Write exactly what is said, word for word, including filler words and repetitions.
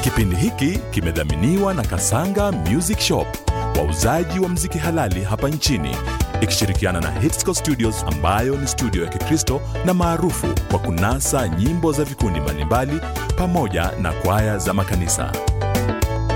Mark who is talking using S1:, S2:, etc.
S1: Kipindi hiki kimedhaminiwa na Kasanga Music Shop, wauzaji wa muziki halali hapa nchini, ikishirikiana na Hitsco Studios ambayo ni studio ya Kikristo na maarufu kwa kunasa nyimbo za vikundi mbalimbali pamoja na kwaya za makanisa.